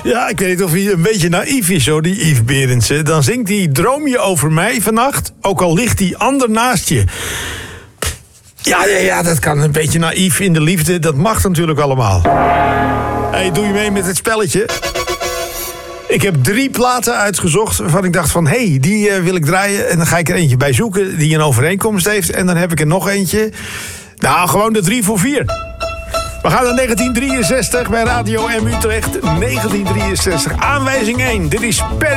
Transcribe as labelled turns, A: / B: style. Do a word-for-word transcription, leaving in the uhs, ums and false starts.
A: Ja, ik weet niet of hij een beetje naïef is, hoor, die Yves Berendsen. Dan zingt hij Droom je over mij vannacht, ook al ligt die ander naast je. Ja, ja, ja, dat kan een beetje naïef in de liefde. Dat mag natuurlijk allemaal. Hey, doe je mee met het spelletje? Ik heb drie platen uitgezocht waarvan ik dacht van... hé, hey, die uh, wil ik draaien. En dan ga ik er eentje bij zoeken die een overeenkomst heeft. En dan heb ik er nog eentje. Nou, gewoon de drie voor vier. We gaan naar negentien drieënzestig bij Radio M Utrecht. negentien drieënzestig, aanwijzing één. Dit is Perry.